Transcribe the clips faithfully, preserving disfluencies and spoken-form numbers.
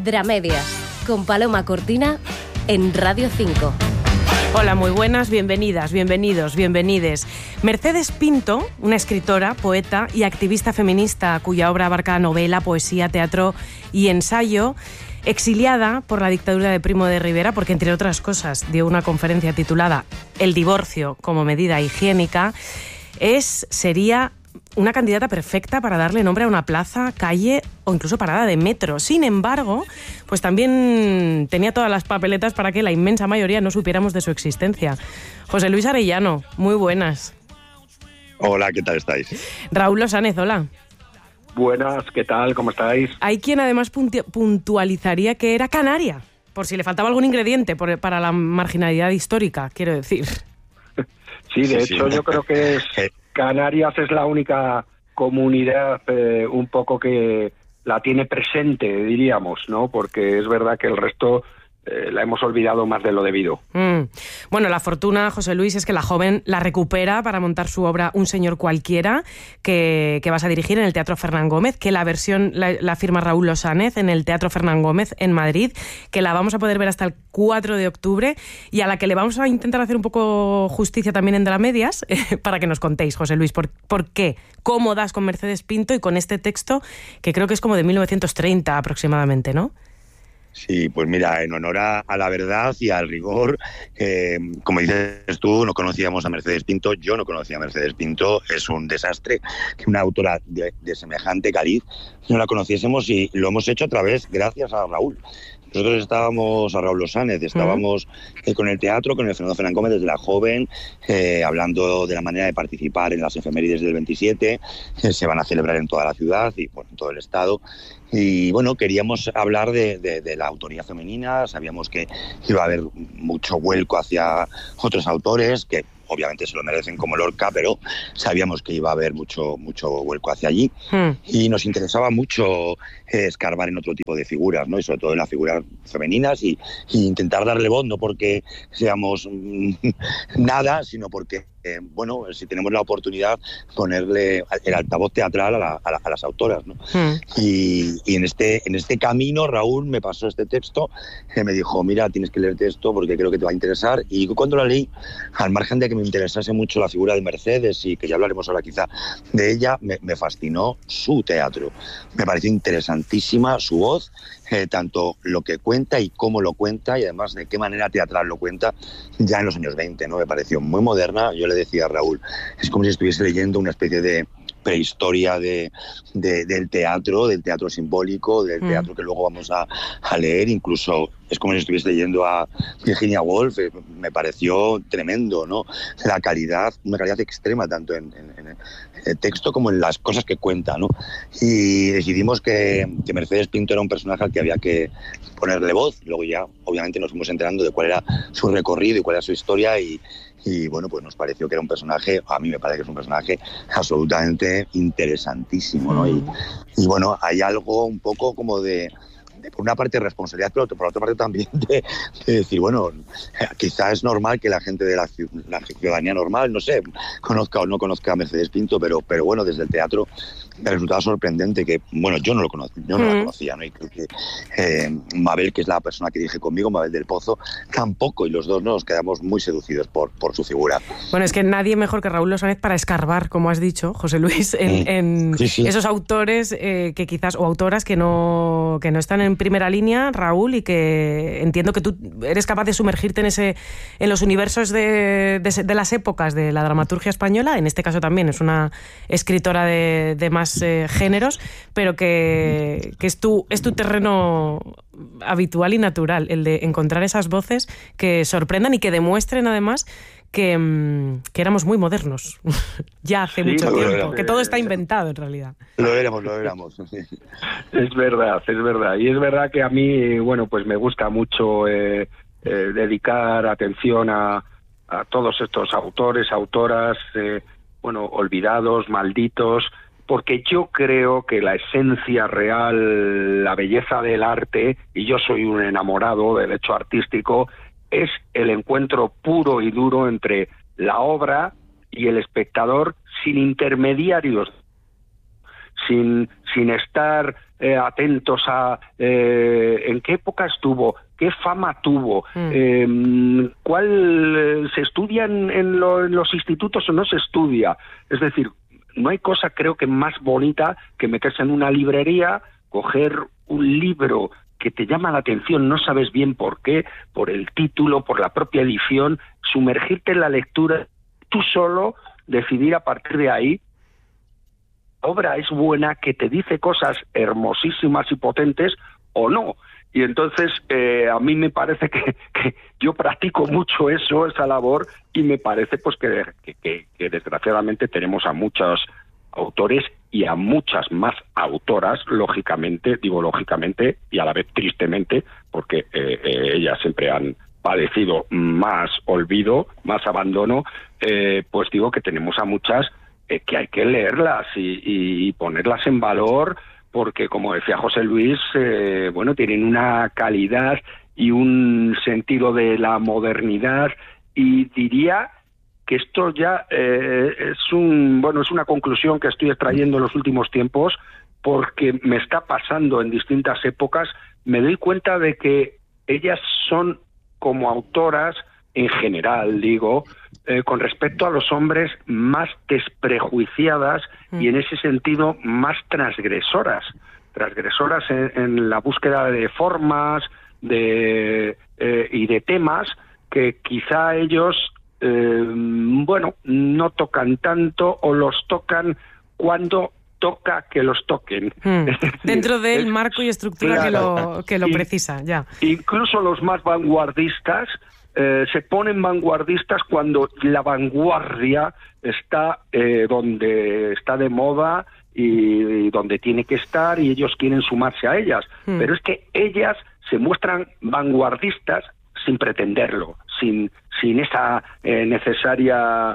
Dramedias, con Paloma Cortina en Radio cinco. Hola, muy buenas, bienvenidas, bienvenidos, bienvenides. Mercedes Pinto, una escritora, poeta y activista feminista cuya obra abarca novela, poesía, teatro y ensayo, exiliada por la dictadura de Primo de Rivera porque, entre otras cosas, dio una conferencia titulada El divorcio como medida higiénica, es, sería una candidata perfecta para darle nombre a una plaza, calle o incluso parada de metro. Sin embargo, pues también tenía todas las papeletas para que la inmensa mayoría no supiéramos de su existencia. José Luis Arellano, muy buenas. Hola, ¿qué tal estáis? Raúl Losánez, hola. Buenas, ¿qué tal? ¿Cómo estáis? Hay quien además puntualizaría que era canaria, por si le faltaba algún ingrediente por, para la marginalidad histórica, quiero decir. Sí, de sí, hecho sí. yo creo que es, Canarias es la única comunidad eh, un poco que la tiene presente, diríamos, ¿no? Porque es verdad que el resto eh, la hemos olvidado más de lo debido. Mm. Bueno, la fortuna, José Luis, es que la joven la recupera para montar su obra Un señor cualquiera, que, que vas a dirigir en el Teatro Fernán Gómez, que la versión la, la firma Raúl Losánez en el Teatro Fernán Gómez en Madrid, que la vamos a poder ver hasta el cuatro de octubre y a la que le vamos a intentar hacer un poco justicia también en Dramedias, eh, para que nos contéis, José Luis, por, por qué, cómo das con Mercedes Pinto y con este texto que creo que es como de mil novecientos treinta aproximadamente, ¿no? Sí, pues mira, en honor a, a la verdad y al rigor, eh, como dices tú, no conocíamos a Mercedes Pinto, yo no conocía a Mercedes Pinto, es un desastre que una autora de, de semejante caliz no la conociésemos y lo hemos hecho a través, gracias a Raúl. Nosotros estábamos, a Raúl Losánez, estábamos eh, con el teatro, con el Fernando Fernán Gómez desde la joven, eh, hablando de la manera de participar en las efemérides del veintisiete, que se van a celebrar en toda la ciudad y bueno, en todo el estado. Y bueno, queríamos hablar de, de, de la autoría femenina, sabíamos que iba a haber mucho vuelco hacia otros autores, que obviamente se lo merecen como Lorca, pero sabíamos que iba a haber mucho, mucho vuelco hacia allí. Hmm. Y nos interesaba mucho eh, escarbar en otro tipo de figuras, ¿no? Y sobre todo en las figuras femeninas y, y intentar darle voz, no porque seamos mmm, nada, sino porque, eh, bueno, si tenemos la oportunidad, ponerle el altavoz teatral a, la, a, la, a las autoras, ¿no? Hmm. Y, y en este, en este camino Raúl me pasó este texto, que me dijo, mira, tienes que leerte esto porque creo que te va a interesar. Y cuando la leí, al margen de que me interesase mucho la figura de Mercedes y que ya hablaremos ahora quizá de ella, me, me fascinó su teatro. Me pareció interesantísima su voz, eh, tanto lo que cuenta y cómo lo cuenta y además de qué manera teatral lo cuenta ya en los años veinte, ¿no? Me pareció muy moderna. Yo le decía a Raúl, es como si estuviese leyendo una especie de prehistoria de, de, del teatro, del teatro simbólico, del teatro mm. que luego vamos a, a leer, incluso es como si estuviese leyendo a Virginia Woolf, eh, me pareció tremendo, ¿no? La calidad, una calidad extrema tanto en, en, en el texto como en las cosas que cuenta, ¿no? Y decidimos que, que Mercedes Pinto era un personaje al que había que ponerle voz, luego ya obviamente nos fuimos enterando de cuál era su recorrido y cuál era su historia y Y bueno, pues nos pareció que era un personaje, a mí me parece que es un personaje absolutamente interesantísimo, ¿no? Y, y bueno, hay algo un poco como de, de por una parte responsabilidad, pero por otra parte también de, de decir, bueno, quizás es normal que la gente de la, la ciudadanía normal, no sé, conozca o no conozca a Mercedes Pinto, pero, pero bueno, desde el teatro me resultaba sorprendente que, bueno, yo no lo conocía, yo no mm. la conocía, ¿no? Y creo que eh, Mabel, que es la persona que dirige conmigo, Mabel del Pozo, tampoco, y los dos nos quedamos muy seducidos por, por su figura. Bueno, es que nadie mejor que Raúl Losánez para escarbar, como has dicho, José Luis, en, mm. en sí, sí. esos autores eh, que quizás, o autoras que no, que no están en primera línea, Raúl, y que entiendo que tú eres capaz de sumergirte en ese, en los universos de, de, de las épocas de la dramaturgia española. En este caso también es una escritora de, de más Eh, géneros, pero que, que es, tu, es tu terreno habitual y natural, el de encontrar esas voces que sorprendan y que demuestren además que, que éramos muy modernos ya hace sí, mucho tiempo, éramos, que todo está inventado en realidad. Lo éramos, lo éramos. Es verdad, es verdad. Y es verdad que a mí, bueno, pues me gusta mucho eh, eh, dedicar atención a, a todos estos autores, autoras, eh, bueno, olvidados, malditos, porque yo creo que la esencia real, la belleza del arte, y yo soy un enamorado del hecho artístico, es el encuentro puro y duro entre la obra y el espectador sin intermediarios, sin, sin estar eh, atentos a eh, en qué época estuvo, qué fama tuvo, mm. eh, cuál eh, se estudia en, en, lo, en los institutos o no se estudia. Es decir, no hay cosa creo que más bonita que meterse en una librería, coger un libro que te llama la atención, no sabes bien por qué, por el título, por la propia edición, sumergirte en la lectura, tú solo decidir a partir de ahí, la obra es buena, que te dice cosas hermosísimas y potentes o no. Y entonces eh, a mí me parece que, que yo practico mucho eso, esa labor, y me parece pues que, que, que, que desgraciadamente tenemos a muchos autores y a muchas más autoras, lógicamente, digo lógicamente y a la vez tristemente, porque eh, eh, ellas siempre han padecido más olvido, más abandono, eh, pues digo que tenemos a muchas eh, que hay que leerlas y, y ponerlas en valor, porque como decía José Luis, eh, bueno, tienen una calidad y un sentido de la modernidad, y diría que esto ya eh, es un bueno es una conclusión que estoy extrayendo en los últimos tiempos, porque me está pasando en distintas épocas, me doy cuenta de que ellas son como autoras en general, digo, eh, con respecto a los hombres, más desprejuiciadas mm. y en ese sentido más transgresoras, transgresoras en, en la búsqueda de formas de eh, y de temas que quizá ellos Eh, bueno, no tocan tanto o los tocan cuando toca que los toquen. Mm. Decir, dentro del es, marco y estructura claro, que lo, que lo y, precisa, ya. Incluso los más vanguardistas eh, se ponen vanguardistas cuando la vanguardia está eh, donde está de moda y, y donde tiene que estar, y ellos quieren sumarse a ellas. Mm. Pero es que ellas se muestran vanguardistas sin pretenderlo, sin sin esa eh, necesaria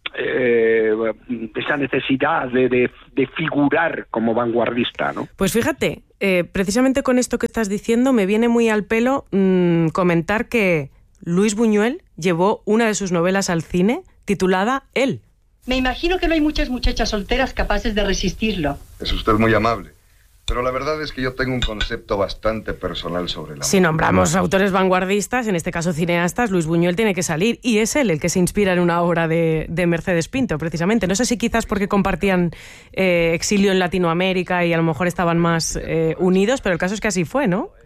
eh, esa necesidad de, de, de figurar como vanguardista, ¿no? Pues fíjate, eh, precisamente con esto que estás diciendo me viene muy al pelo mmm, comentar que Luis Buñuel llevó una de sus novelas al cine titulada Él. Me imagino que no hay muchas muchachas solteras capaces de resistirlo. Es usted muy amable. Pero la verdad es que yo tengo un concepto bastante personal sobre el amor. Si nombramos autores vanguardistas, en este caso cineastas, Luis Buñuel tiene que salir, y es él el que se inspira en una obra de, de Mercedes Pinto, precisamente. No sé si quizás porque compartían eh, exilio en Latinoamérica y a lo mejor estaban más eh, unidos, pero el caso es que así fue, ¿no?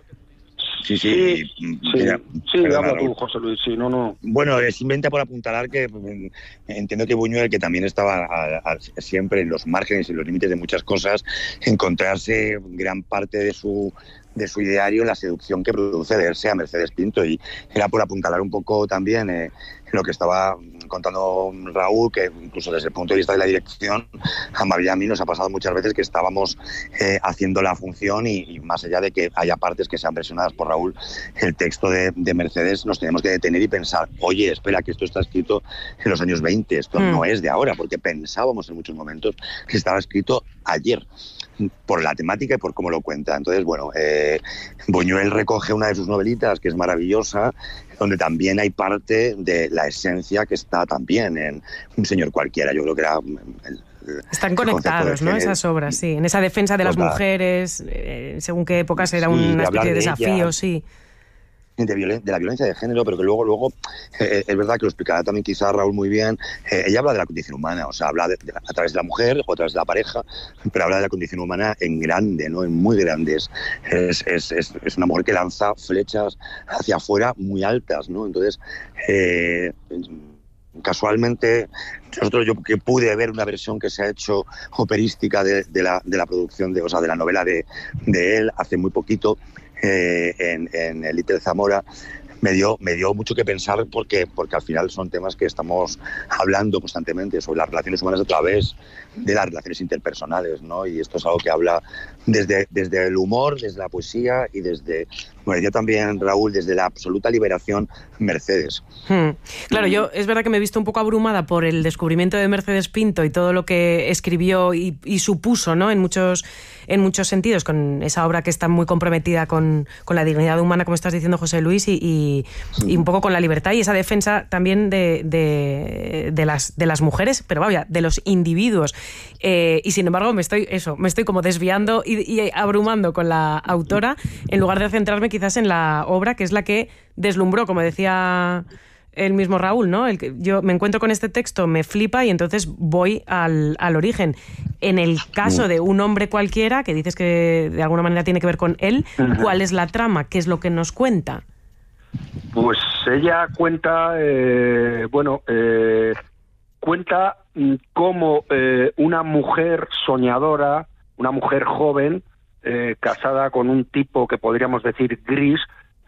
Sí, sí, sí, mira, sí, perdona, tú, José Luis, sí, no, no. Bueno, es simplemente por apuntalar que entiendo que Buñuel, que también estaba a, a, siempre en los márgenes y los límites de muchas cosas, encontrarse gran parte de su de su ideario en la seducción que produce verse a Mercedes Pinto, y era por apuntalar un poco también eh, lo que estaba contando Raúl, que incluso desde el punto de vista de la dirección, a María y a mí nos ha pasado muchas veces que estábamos eh, haciendo la función y, y más allá de que haya partes que sean versionadas por Raúl, el texto de, de Mercedes nos tenemos que detener y pensar, oye, espera, que esto está escrito en los años veinte, esto mm. no es de ahora, porque pensábamos en muchos momentos que estaba escrito ayer, por la temática y por cómo lo cuenta. Entonces, bueno, eh, Buñuel recoge una de sus novelitas, que es maravillosa, donde también hay parte de la esencia que está también en Un señor cualquiera. Yo creo que era... El, Están conectados, ¿no? Esas obras, sí. En esa defensa de las Total. mujeres, eh, según qué épocas era sí, una especie de, de desafío, ella. sí. De, violen- de la violencia de género, pero que luego, luego eh, es verdad que lo explicará también quizá Raúl muy bien, eh, ella habla de la condición humana, o sea, habla de, de, a través de la mujer o a través de la pareja, pero habla de la condición humana en grande, ¿no? En muy grandes. Es, es, es, es una mujer que lanza flechas hacia afuera muy altas, ¿no? Entonces, eh, casualmente, nosotros yo que pude ver una versión que se ha hecho operística de, de, la, de la producción, de, o sea, de la novela de, de él hace muy poquito, Eh, en, en el Little Zamora, me dio, me dio mucho que pensar porque, porque al final son temas que estamos hablando constantemente sobre las relaciones humanas a través de las relaciones interpersonales, ¿no? Y esto es algo que habla desde, desde el humor, desde la poesía y desde, como decía también Raúl, desde la absoluta liberación Mercedes. Hmm. Claro, yo es verdad que me he visto un poco abrumada por el descubrimiento de Mercedes Pinto y todo lo que escribió y, y supuso, ¿no? en muchos en muchos sentidos con esa obra que está muy comprometida con, con la dignidad humana, como estás diciendo, José Luis, y, y, y un poco con la libertad y esa defensa también de, de, de, las, de las mujeres, pero vaya, de los individuos. Eh, y sin embargo, me estoy, eso, me estoy como desviando y, y abrumando con la autora, en lugar de centrarme quizás en la obra, que es la que deslumbró, como decía el mismo Raúl, ¿no? El que yo me encuentro con este texto, me flipa y entonces voy al, al origen. En el caso de un hombre cualquiera, que dices que de alguna manera tiene que ver con él, ¿cuál es la trama? ¿Qué es lo que nos cuenta? Pues ella cuenta, eh, bueno, eh, cuenta cómo eh, una mujer soñadora, una mujer joven, eh, casada con un tipo que podríamos decir gris,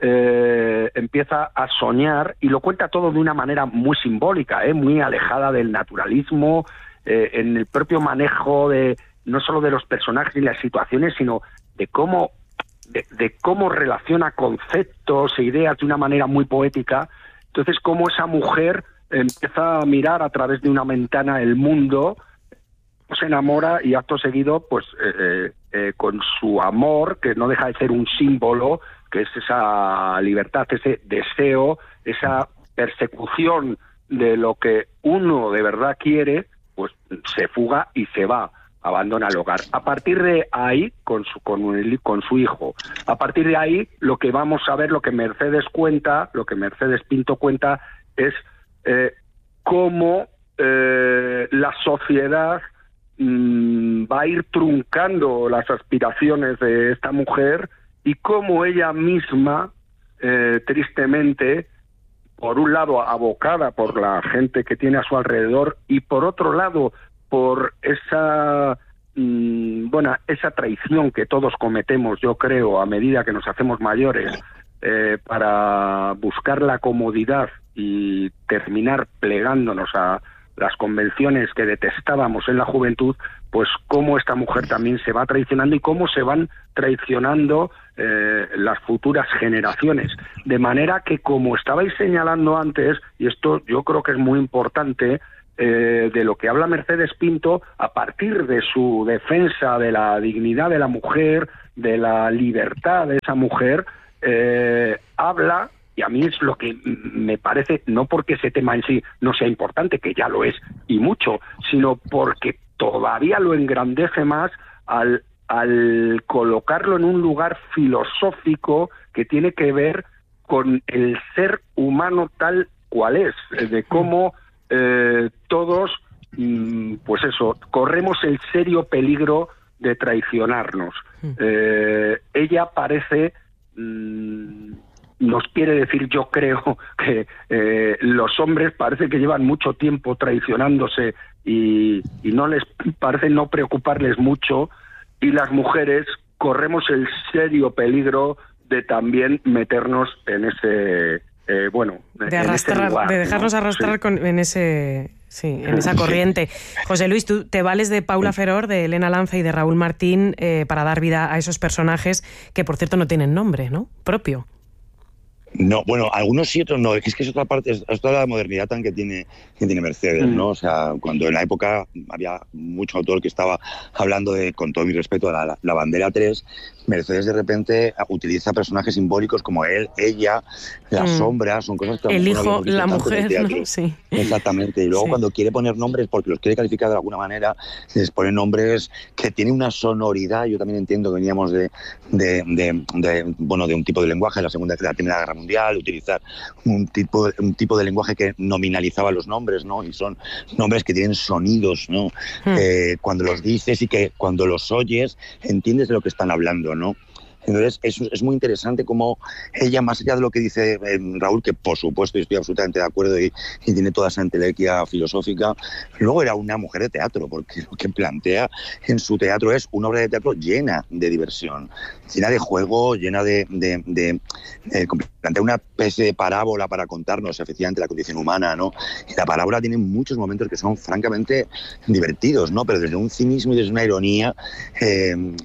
eh, empieza a soñar y lo cuenta todo de una manera muy simbólica, eh, muy alejada del naturalismo, eh, en el propio manejo de no solo de los personajes y las situaciones, sino de cómo de, de cómo relaciona conceptos e ideas de una manera muy poética. Entonces, cómo esa mujer empieza a mirar a través de una ventana el mundo, se enamora y acto seguido, pues eh, eh, con su amor, que no deja de ser un símbolo, que es esa libertad, ese deseo, esa persecución de lo que uno de verdad quiere, pues se fuga y se va, abandona el hogar. A partir de ahí, con su, con, el, con su hijo, a partir de ahí, lo que vamos a ver, lo que Mercedes cuenta, lo que Mercedes Pinto cuenta, es eh, cómo eh, la sociedad mmm, va a ir truncando las aspiraciones de esta mujer y cómo ella misma, eh, tristemente, por un lado abocada por la gente que tiene a su alrededor y por otro lado por esa mmm, bueno, esa traición que todos cometemos, yo creo, a medida que nos hacemos mayores, eh, para buscar la comodidad y terminar plegándonos a las convenciones que detestábamos en la juventud, pues cómo esta mujer también se va traicionando y cómo se van traicionando eh, las futuras generaciones. De manera que, como estabais señalando antes, y esto yo creo que es muy importante, eh, de lo que habla Mercedes Pinto, a partir de su defensa de la dignidad de la mujer, de la libertad de esa mujer, eh, habla. Y a mí es lo que me parece, no porque ese tema en sí no sea importante, que ya lo es, y mucho, sino porque todavía lo engrandece más al, al colocarlo en un lugar filosófico que tiene que ver con el ser humano tal cual es, de cómo eh, todos, pues eso, corremos el serio peligro de traicionarnos. Eh, ella parece... Mmm, nos quiere decir, yo creo, que eh, los hombres parece que llevan mucho tiempo traicionándose y, y no les parece no preocuparles mucho, y las mujeres corremos el serio peligro de también meternos en ese, eh, bueno, de arrastrar, ese lugar, de dejarnos ¿no? arrastrar sí. con, en ese... Sí, en esa corriente. Sí. José Luis, tú te vales de Paula Feror, de Elena Lanza y de Raúl Martín eh, para dar vida a esos personajes que, por cierto, no tienen nombre, ¿no? Propio. No, bueno, algunos sí, otros no. Es que es otra parte, es toda la modernidad tan que tiene, que tiene Mercedes, ¿no? O sea, cuando en la época había mucho autor que estaba hablando de, con todo mi respeto, la, la, la bandera tres, Mercedes de repente utiliza personajes simbólicos como él, ella, la mm. sombra, son cosas que... El hijo, la mujer, ¿no? Sí. Exactamente. Y luego sí. cuando quiere poner nombres, porque los quiere calificar de alguna manera, les pone nombres que tienen una sonoridad. Yo también entiendo que veníamos de, de, de, de, bueno, de un tipo de lenguaje en la Segunda, de la Primera Guerra Mundial, utilizar un tipo, un tipo de lenguaje que nominalizaba los nombres, ¿no? Y son nombres que tienen sonidos, ¿no? Mm. Eh, cuando los dices y que cuando los oyes entiendes de lo que están hablando, ¿no? Entonces, es, es muy interesante cómo ella, más allá de lo que dice eh, Raúl, que por supuesto estoy absolutamente de acuerdo y, y tiene toda esa entelequia filosófica, luego era una mujer de teatro, porque lo que plantea en su teatro es una obra de teatro llena de diversión, llena de juego, llena de... de, de, de plantea una especie de parábola para contarnos efectivamente la condición humana, ¿no? Y la parábola tiene muchos momentos que son francamente divertidos, ¿no? Pero desde un cinismo y desde una ironía... Eh,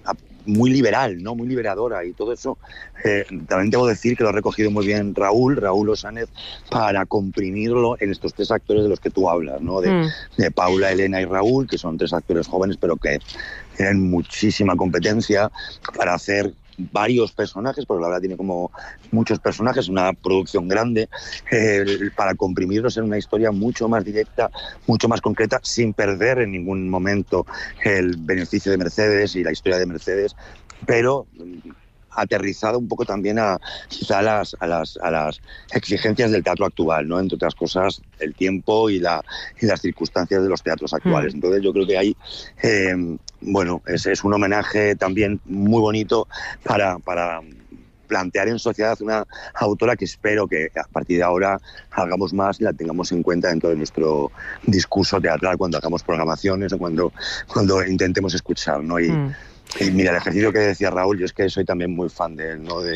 muy liberal, ¿no? Muy liberadora, y todo eso eh, también debo decir que lo ha recogido muy bien Raúl, Raúl Osánez, para comprimirlo en estos tres actores de los que tú hablas, ¿no? De, mm. de Paula, Elena y Raúl, que son tres actores jóvenes, pero que tienen muchísima competencia para hacer varios personajes, porque la verdad tiene como muchos personajes, una producción grande, eh, para comprimirlos en una historia mucho más directa, mucho más concreta, sin perder en ningún momento el beneficio de Mercedes y la historia de Mercedes, pero aterrizado un poco también a quizá a las, a las, a las exigencias del teatro actual, ¿no? Entre otras cosas, el tiempo y, la, y las circunstancias de los teatros actuales. Mm. Entonces yo creo que ahí, eh, bueno, es, es un homenaje también muy bonito para, para plantear en sociedad una autora que espero que a partir de ahora hagamos más y la tengamos en cuenta dentro de nuestro discurso teatral cuando hagamos programaciones o cuando, cuando intentemos escuchar, ¿no? Y, mm. Y mira, el ejercicio que decía Raúl, yo es que soy también muy fan de él, ¿no? De,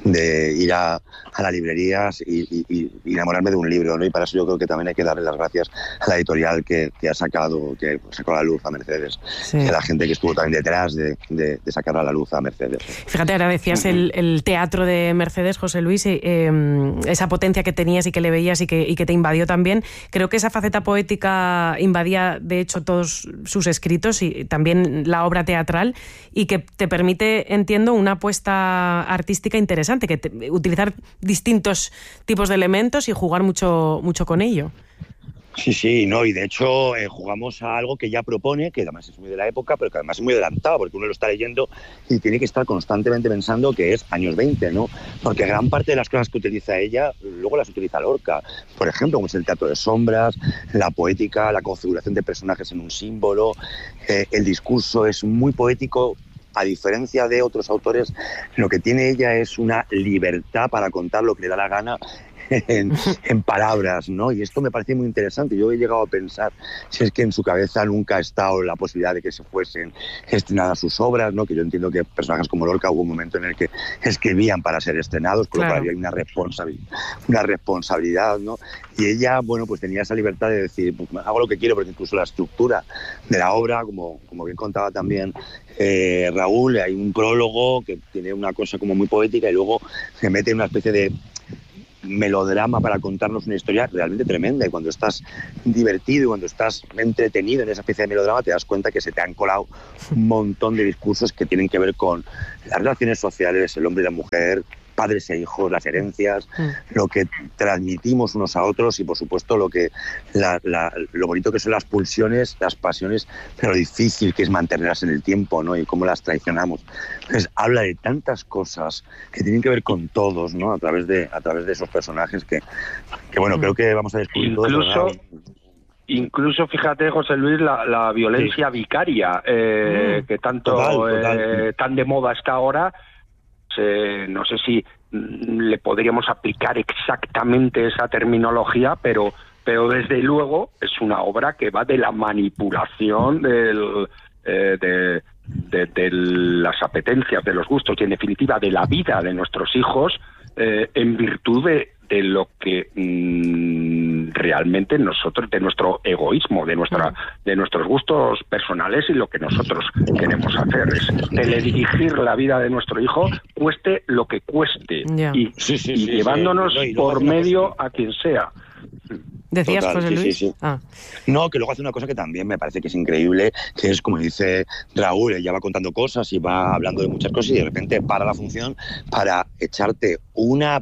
de ir a, a las librerías y, y, y enamorarme de un libro, ¿no? Y para eso yo creo que también hay que darle las gracias a la editorial que, que ha sacado, que sacó a la luz a Mercedes, sí. Y a la gente que estuvo también detrás de, de, de sacar a la luz a Mercedes. Fíjate, ahora decías uh-huh. el, el teatro de Mercedes, José Luis, eh, esa potencia que tenías y que le veías y que, y que te invadió también. Creo que esa faceta poética invadía, de hecho, todos sus escritos y también la obra teatral, y que te permite, entiendo, una apuesta artística interesante, que te, utilizar distintos tipos de elementos y jugar mucho, mucho con ello. Sí, sí, no, y de hecho eh, jugamos a algo que ella propone, que además es muy de la época, pero que además es muy adelantado, porque uno lo está leyendo y tiene que estar constantemente pensando que es años veinte, ¿no? Porque gran parte de las cosas que utiliza ella, luego las utiliza Lorca, por ejemplo, como es el teatro de sombras, la poética, la configuración de personajes en un símbolo, eh, el discurso es muy poético. A diferencia de otros autores, lo que tiene ella es una libertad para contar lo que le da la gana en, en palabras, ¿no? Y esto me parece muy interesante. Yo he llegado a pensar si es que en su cabeza nunca ha estado la posibilidad de que se fuesen estrenadas sus obras, ¿no? Que yo entiendo que personajes como Lorca hubo un momento en el que escribían para ser estrenados, con claro. lo cual había una responsabilidad, una responsabilidad, ¿no? Y ella, bueno, pues tenía esa libertad de decir, pues hago lo que quiero, porque incluso la estructura de la obra, como, como bien contaba también eh, Raúl, hay un prólogo que tiene una cosa como muy poética y luego se mete en una especie de melodrama para contarnos una historia realmente tremenda, y cuando estás divertido y cuando estás entretenido en esa especie de melodrama te das cuenta que se te han colado un montón de discursos que tienen que ver con las relaciones sociales, el hombre y la mujer, padres e hijos, las herencias, mm. lo que transmitimos unos a otros y por supuesto lo que la, la, lo bonito que son las pulsiones, las pasiones, pero lo difícil que es mantenerlas en el tiempo, ¿no? Y cómo las traicionamos. Entonces habla de tantas cosas que tienen que ver con todos, ¿no? A través de a través de esos personajes que, que bueno, mm. creo que vamos a descubrir incluso todo. Incluso, fíjate, José Luis, la, la violencia sí. vicaria eh, mm. que tanto total, total. Eh, tan de moda está ahora. Eh, no sé si le podríamos aplicar exactamente esa terminología, pero, pero desde luego es una obra que va de la manipulación del, eh, de, de, de las apetencias, de los gustos y en definitiva de la vida de nuestros hijos eh, en virtud de, de lo que mmm, realmente nosotros, de nuestro egoísmo, de nuestra, de nuestros gustos personales y lo que nosotros queremos hacer es teledirigir la vida de nuestro hijo, cueste lo que cueste, yeah. y, sí, sí, y sí, llevándonos sí, sí. No, por medio a quien sea. ¿Decías, Total, José Luis? Sí, sí, sí. Ah. No, que luego hace una cosa que también me parece que es increíble, que es, como dice Raúl, ella va contando cosas y va hablando de muchas cosas y de repente para la función para echarte una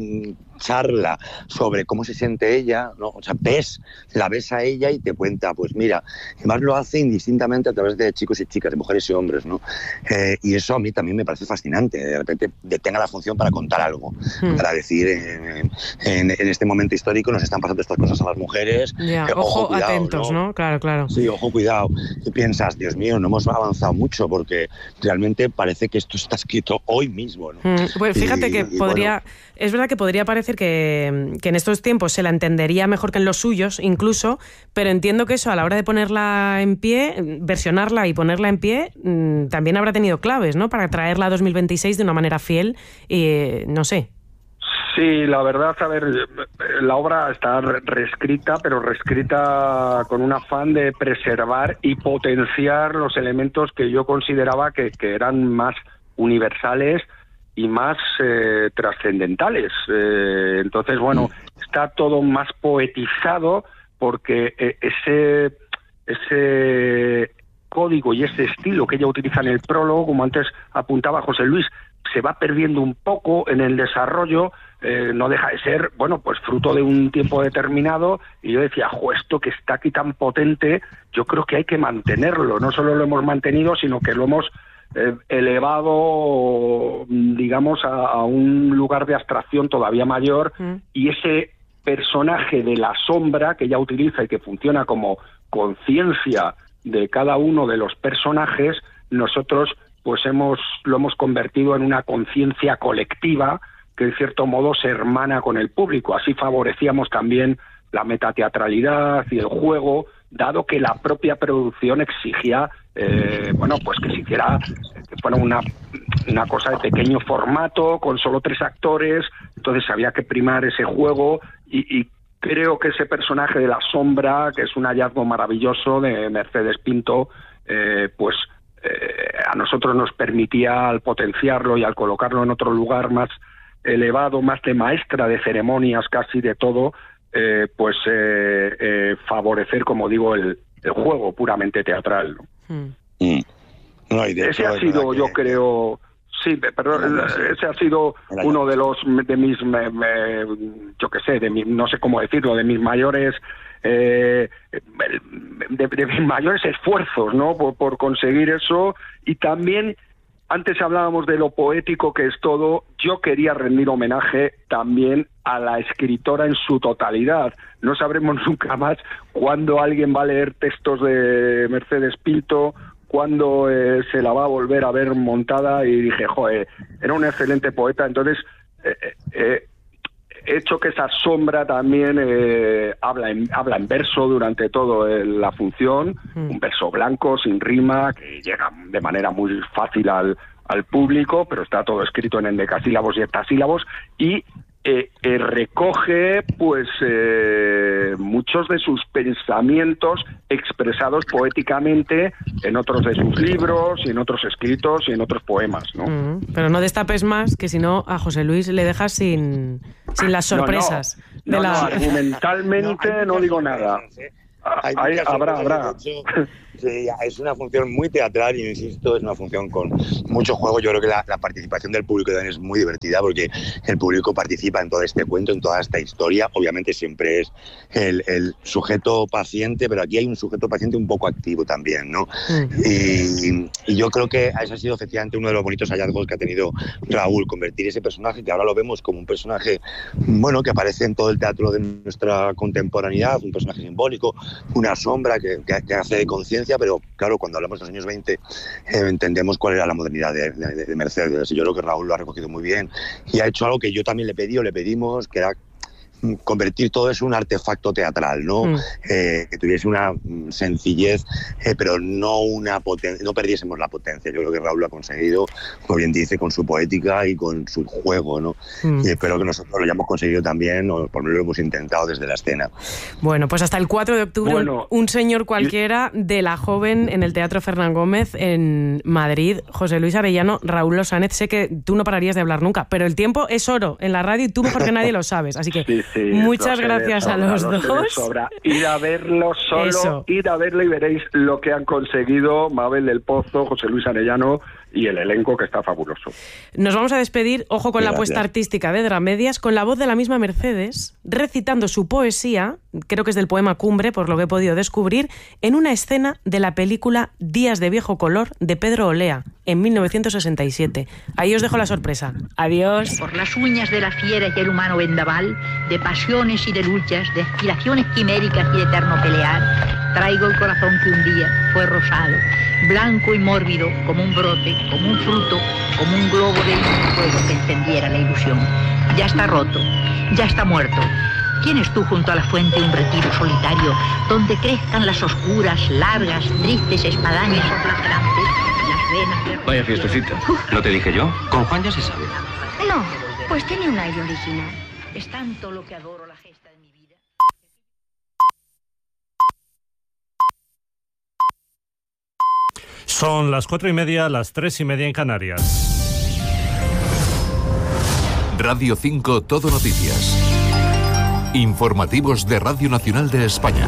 charla sobre cómo se siente ella, ¿no? O sea, ves, la ves a ella y te cuenta, pues mira, además lo hace indistintamente a través de chicos y chicas, de mujeres y hombres, ¿no? Eh, y eso a mí también me parece fascinante, de repente detenga la función para contar algo, mm. para decir, en, en, en este momento histórico nos están pasando estas cosas a las mujeres. Yeah, que, ojo, ojo cuidado, atentos, ¿no? ¿no? Claro, claro. Sí, ojo, cuidado. Y piensas, Dios mío, no hemos avanzado mucho porque realmente parece que esto está escrito hoy mismo, ¿no? Mm, pues fíjate y, que y, podría... Bueno, es verdad que podría parecer que, que en estos tiempos se la entendería mejor que en los suyos, incluso, pero entiendo que eso a la hora de ponerla en pie, versionarla y ponerla en pie, mmm, también habrá tenido claves, ¿no? Para traerla a dos mil veintiséis de una manera fiel y, no sé. Sí, la verdad, a ver, la obra está reescrita, pero reescrita con un afán de preservar y potenciar los elementos que yo consideraba que, que eran más universales y más eh, trascendentales. Eh, entonces, bueno, está todo más poetizado porque eh, ese, ese código y ese estilo que ella utiliza en el prólogo, como antes apuntaba José Luis, se va perdiendo un poco en el desarrollo. Eh, no deja de ser, bueno, pues fruto de un tiempo determinado, y yo decía, jo, esto que está aquí tan potente, yo creo que hay que mantenerlo. No solo lo hemos mantenido, sino que lo hemos eh, elevado, digamos, a, a un lugar de abstracción todavía mayor, mm. y ese personaje de la sombra que ella utiliza y que funciona como conciencia de cada uno de los personajes, nosotros pues hemos lo hemos convertido en una conciencia colectiva que en cierto modo se hermana con el público. Así favorecíamos también la metateatralidad y el juego, dado que la propia producción exigía, eh, bueno, pues que se hiciera, que fuera una, una cosa de pequeño formato, con solo tres actores. Entonces había que primar ese juego, y, y creo que ese personaje de la sombra, que es un hallazgo maravilloso de Mercedes Pinto, eh, pues eh, a nosotros nos permitía, al potenciarlo y al colocarlo en otro lugar más elevado, más de maestra de ceremonias, casi de todo, eh, pues eh, eh, favorecer, como digo, el, el juego puramente teatral, ¿no? Mm. No, y de ese hecho, ha sido, yo que... creo, sí, pero no, no, sí. ese ha sido uno de los de mis, me, me, yo qué sé, de mi, no sé cómo decirlo, de mis mayores, eh, de, de mis mayores esfuerzos, ¿no? Por, por conseguir eso. Y también, antes hablábamos de lo poético que es todo, yo quería rendir homenaje también a la escritora en su totalidad. No sabremos nunca más cuándo alguien va a leer textos de Mercedes Pinto, cuándo eh, se la va a volver a ver montada, y dije, joder, era un excelente poeta. Entonces, eh, eh, he hecho que esa sombra también eh, habla, en, habla en verso durante toda la función, mm. un verso blanco, sin rima, que llega de manera muy fácil al, al público, pero está todo escrito en endecasílabos y heptasílabos, y eh, eh, recoge pues eh, muchos de sus pensamientos expresados poéticamente en otros de sus libros, y en otros escritos, y en otros poemas, ¿no? Mm, pero no destapes más, que si no a José Luis le dejas sin, sin las sorpresas. No, no, de no, la... no argumentalmente no, no digo nada. Hay Hay, habrá, habrá. Sí, es una función muy teatral y, insisto, es una función con mucho juego. Yo creo que la, la participación del público también es muy divertida, porque el público participa en todo este cuento, en toda esta historia. Obviamente siempre es el, el sujeto paciente, pero aquí hay un sujeto paciente un poco activo también, ¿no? Mm. Y, y yo creo que ese ha sido efectivamente uno de los bonitos hallazgos que ha tenido Raúl, convertir ese personaje, que ahora lo vemos como un personaje, bueno, que aparece en todo el teatro de nuestra contemporaneidad, un personaje simbólico, una sombra que, que, que hace de conciencia. Pero claro, cuando hablamos de los años veinte eh, entendemos cuál era la modernidad de, de, de Mercedes, y yo creo que Raúl lo ha recogido muy bien y ha hecho algo que yo también le pedí o le pedimos, que era convertir todo eso en un artefacto teatral, ¿no? Mm. Eh, que tuviese una sencillez, eh, pero no una potencia, no perdiésemos la potencia. Yo creo que Raúl lo ha conseguido, como bien dice, con su poética y con su juego, ¿no? Mm. Y espero que nosotros lo hayamos conseguido también, o por lo menos lo hemos intentado desde la escena. Bueno, pues hasta el cuatro de octubre, bueno, un señor cualquiera de La Joven en el Teatro Fernán Gómez en Madrid. José Luis Arellano, Raúl Losánez, sé que tú no pararías de hablar nunca, pero el tiempo es oro en la radio y tú mejor que nadie lo sabes, así que sí. Sí, muchas gracias sobra, a los dos. Ir a verlo solo, Eso. ir a verlo y veréis lo que han conseguido Mabel del Pozo, José Luis Arellano y el elenco, que está fabuloso. Nos vamos a despedir, ojo con gracias. La apuesta artística de Dramedias, con la voz de la misma Mercedes, recitando su poesía, creo que es del poema Cumbre, por lo que he podido descubrir, en una escena de la película Días de viejo color de Pedro Olea, en mil novecientos sesenta y siete. Ahí os dejo la sorpresa. Adiós. Por las uñas de la fiera y el humano vendaval, de pasiones y de luchas, de aspiraciones quiméricas y de eterno pelear, traigo el corazón que un día fue rosado, blanco y mórbido, como un brote, como un fruto, como un globo de fuego que encendiera la ilusión. Ya está roto, ya está muerto. ¿Tienes tú junto a la fuente un retiro solitario, donde crezcan las oscuras, largas, tristes espadañas o flagelantes, las venas de... Vaya fiestecita. ¿No te dije yo? Con Juan ya se sabe. No, pues tiene un aire original. Es tanto lo que adoro la gesta de mi vida. Son las cuatro y media, las tres y media en Canarias. Radio cinco Todo Noticias. Informativos de Radio Nacional de España.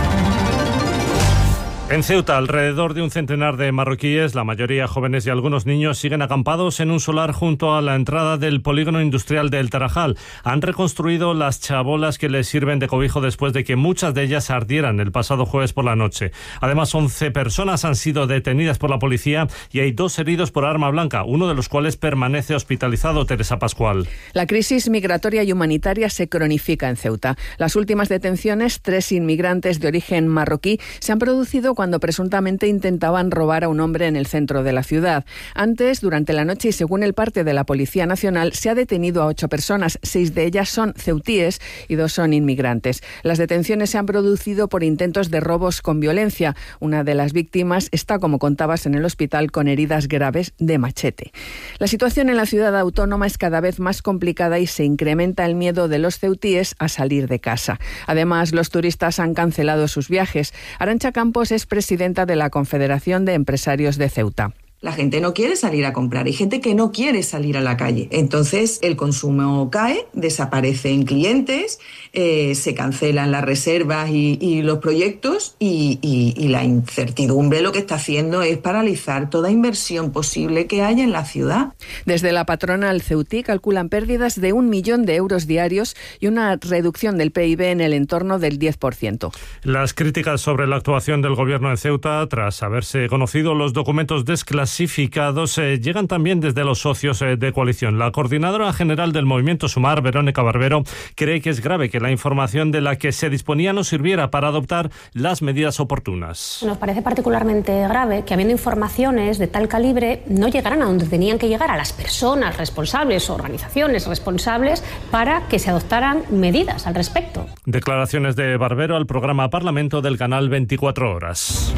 En Ceuta, alrededor de un centenar de marroquíes, la mayoría jóvenes y algunos niños, siguen acampados en un solar junto a la entrada del polígono industrial del Tarajal. Han reconstruido las chabolas que les sirven de cobijo después de que muchas de ellas ardieran el pasado jueves por la noche. Además, once personas han sido detenidas por la policía y hay dos heridos por arma blanca, uno de los cuales permanece hospitalizado. Teresa Pascual. La crisis migratoria y humanitaria se cronifica en Ceuta. Las últimas detenciones, tres inmigrantes de origen marroquí, se han producido cuando presuntamente intentaban robar a un hombre en el centro de la ciudad. Antes, durante la noche y según el parte de la Policía Nacional, se ha detenido a ocho personas. Seis de ellas son ceutíes y dos son inmigrantes. Las detenciones se han producido por intentos de robos con violencia. Una de las víctimas está, como contabas, en el hospital con heridas graves de machete. La situación en la ciudad autónoma es cada vez más complicada y se incrementa el miedo de los ceutíes a salir de casa. Además, los turistas han cancelado sus viajes. Arantxa Campos es presidenta de la Confederación de Empresarios de Ceuta. La gente no quiere salir a comprar, hay gente que no quiere salir a la calle. Entonces el consumo cae, desaparecen clientes, eh, se cancelan las reservas y, y los proyectos y, y, y la incertidumbre lo que está haciendo es paralizar toda inversión posible que haya en la ciudad. Desde la patronal ceutí calculan pérdidas de un millón de euros diarios y una reducción del P I B en el entorno del diez por ciento. Las críticas sobre la actuación del gobierno de Ceuta, tras haberse conocido los documentos desclasificados, clasificados eh, llegan también desde los socios eh, de coalición. La coordinadora general del Movimiento Sumar, Verónica Barbero, cree que es grave que la información de la que se disponía no sirviera para adoptar las medidas oportunas. Nos parece particularmente grave que, habiendo informaciones de tal calibre, no llegaran a donde tenían que llegar, a las personas responsables, organizaciones responsables, para que se adoptaran medidas al respecto. Declaraciones de Barbero al programa Parlamento del canal veinticuatro horas.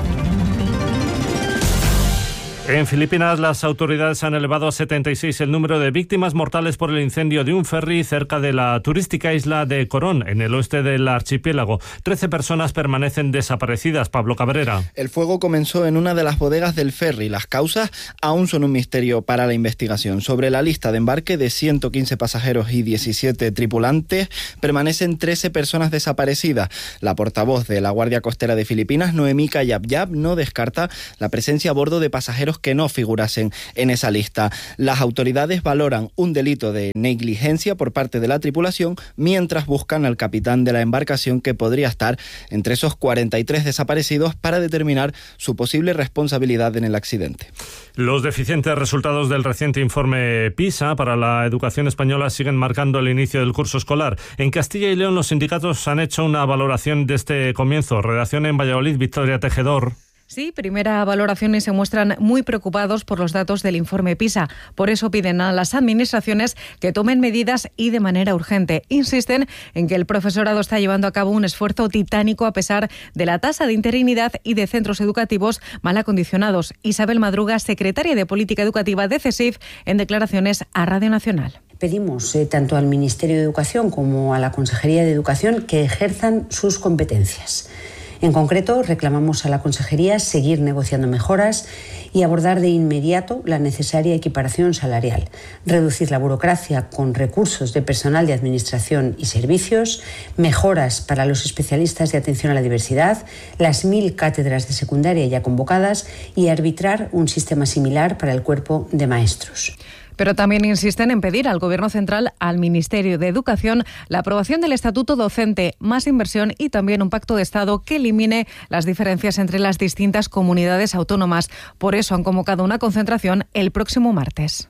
En Filipinas, las autoridades han elevado a setenta y seis el número de víctimas mortales por el incendio de un ferry cerca de la turística isla de Corón, en el oeste del archipiélago. Trece personas permanecen desaparecidas. Pablo Cabrera. El fuego comenzó en una de las bodegas del ferry. Las causas aún son un misterio para la investigación. Sobre la lista de embarque de ciento quince pasajeros y diecisiete tripulantes, permanecen trece personas desaparecidas. La portavoz de la Guardia Costera de Filipinas, Noemí Cayabyab, no descarta la presencia a bordo de pasajeros que no figurasen en esa lista. Las autoridades valoran un delito de negligencia por parte de la tripulación, mientras buscan al capitán de la embarcación, que podría estar entre esos cuarenta y tres desaparecidos, para determinar su posible responsabilidad en el accidente. Los deficientes resultados del reciente informe PISA para la educación española siguen marcando el inicio del curso escolar. En Castilla y León, los sindicatos han hecho una valoración de este comienzo. Redacción en Valladolid, Victoria Tejedor. Sí, primera valoración, y se muestran muy preocupados por los datos del informe PISA. Por eso piden a las administraciones que tomen medidas y de manera urgente. Insisten en que el profesorado está llevando a cabo un esfuerzo titánico a pesar de la tasa de interinidad y de centros educativos mal acondicionados. Isabel Madruga, secretaria de Política Educativa de CESIF, en declaraciones a Radio Nacional. Pedimos eh, tanto al Ministerio de Educación como a la Consejería de Educación que ejerzan sus competencias. En concreto, reclamamos a la Consejería seguir negociando mejoras y abordar de inmediato la necesaria equiparación salarial, reducir la burocracia con recursos de personal de administración y servicios, mejoras para los especialistas de atención a la diversidad, las mil cátedras de secundaria ya convocadas y arbitrar un sistema similar para el cuerpo de maestros. Pero también insisten en pedir al Gobierno central, al Ministerio de Educación, la aprobación del Estatuto Docente, más inversión y también un pacto de Estado que elimine las diferencias entre las distintas comunidades autónomas. Por eso han convocado una concentración el próximo martes.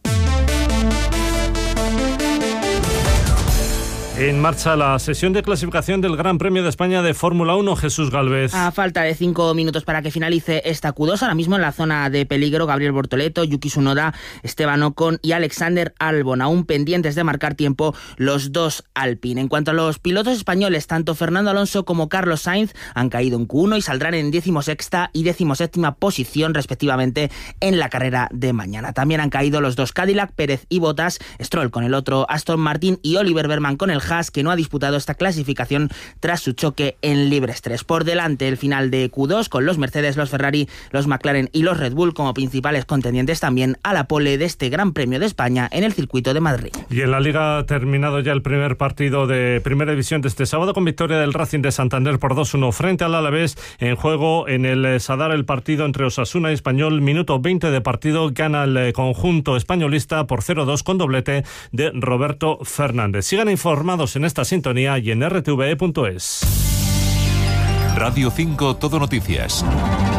En marcha la sesión de clasificación del Gran Premio de España de Fórmula uno. Jesús Galvez. A falta de cinco minutos para que finalice esta Q dos, ahora mismo en la zona de peligro, Gabriel Bortoleto, Yuki Tsunoda, Esteban Ocon y Alexander Albon, aún pendientes de marcar tiempo los dos Alpine. En cuanto a los pilotos españoles, tanto Fernando Alonso como Carlos Sainz han caído en Q uno y saldrán en decimosexta y decimoséptima posición respectivamente en la carrera de mañana. También han caído los dos Cadillac, Pérez y Bottas, Stroll con el otro Aston Martin y Oliver Berman con el Haas, que no ha disputado esta clasificación tras su choque en libres tres. Por delante el final de Q dos con los Mercedes, los Ferrari, los McLaren y los Red Bull como principales contendientes también a la pole de este Gran Premio de España en el circuito de Madrid. Y en la Liga ha terminado ya el primer partido de Primera División de este sábado con victoria del Racing de Santander por dos uno frente al Alavés. En juego en el Sadar el partido entre Osasuna y Español, minuto veinte de partido, gana el conjunto españolista por cero dos con doblete de Roberto Fernández. Sigan informados en esta sintonía y en r t v e punto es. Radio cinco Todo Noticias.